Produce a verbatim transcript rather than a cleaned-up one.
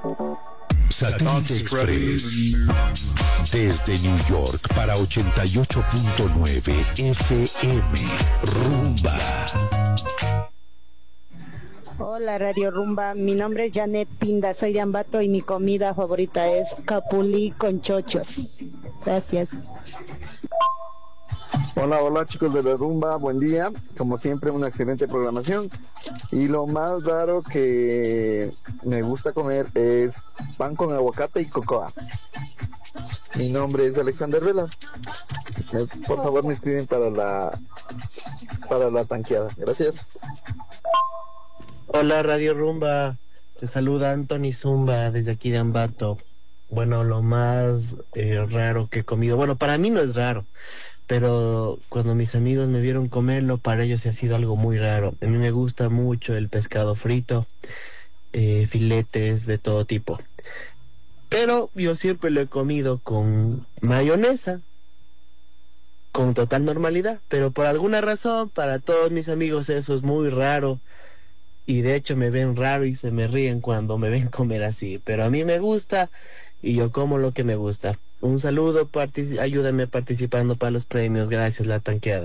Satélite Express desde New York para ochenta y ocho punto nueve F M Rumba. Hola Radio Rumba, mi nombre es Janet Pinda, soy de Ambato y mi comida favorita es capulí con chochos. Gracias. Hola, hola chicos de la Rumba, buen día. Como siempre, una excelente programación. Y lo más raro que me gusta comer es pan con aguacate y cocoa. Mi nombre es Alexander Vela. Por favor, me escriben para la para la tanqueada. Gracias. Hola Radio Rumba, te saluda Anthony Zumba desde aquí de Ambato. Bueno, lo más eh, raro que he comido, bueno, para mí no es raro, pero cuando mis amigos me vieron comerlo, para ellos se ha sido algo muy raro. A mí me gusta mucho el pescado frito, eh, filetes de todo tipo, pero yo siempre lo he comido con mayonesa, con total normalidad, pero por alguna razón para todos mis amigos eso es muy raro. Y de hecho me ven raro y se me ríen cuando me ven comer así. Pero a mí me gusta y yo como lo que me gusta. Un saludo, partici- ayúdame participando para los premios. Gracias, La Tanqueada.